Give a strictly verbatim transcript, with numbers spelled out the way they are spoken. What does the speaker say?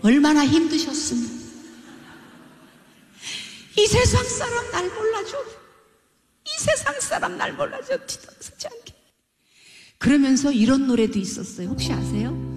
얼마나 힘드셨으면. 이 세상 사람 날 몰라줘. 이 세상 사람 날 몰라줘. 뒤통수지 않게. 그러면서 이런 노래도 있었어요. 혹시 아세요?